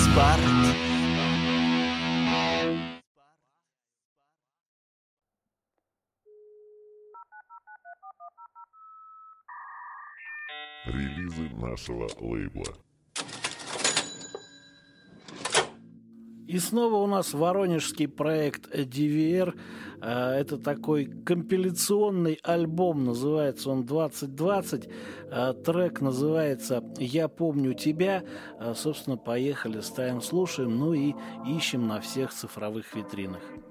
Спарт. Релизы нашего лейбла. И снова у нас воронежский проект DVR. Это такой компиляционный альбом, называется он 2020. Трек называется «Я помню тебя». Собственно, поехали, ставим, слушаем, ну и ищем на всех цифровых витринах.